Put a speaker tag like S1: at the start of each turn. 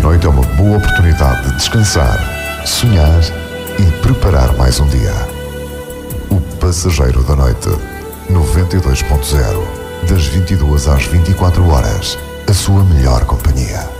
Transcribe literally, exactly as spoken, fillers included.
S1: noite é uma boa oportunidade de descansar, sonhar e preparar mais um dia. O Passageiro da Noite, noventa e dois ponto zero, das vinte e duas às vinte e quatro horas, a sua melhor companhia.